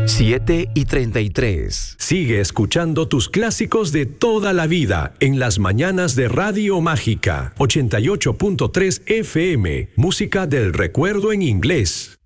7:33. Sigue escuchando tus clásicos de toda la vida en las mañanas de Radio Mágica 88.3 FM. Música del recuerdo en inglés.